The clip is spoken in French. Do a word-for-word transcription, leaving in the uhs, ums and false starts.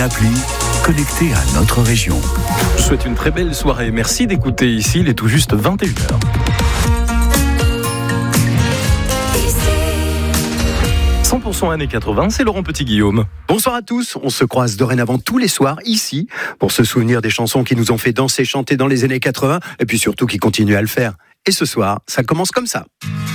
Appli connecté à notre région. Je vous souhaite une très belle soirée. Merci d'écouter ici, il est tout juste vingt et une heures. cent pour cent années quatre-vingts, c'est Laurent Petit-Guillaume. Bonsoir à tous, on se croise dorénavant tous les soirs ici pour se souvenir des chansons qui nous ont fait danser, chanter dans les années quatre-vingts et puis surtout qui continuent à le faire. Et ce soir, ça commence comme ça.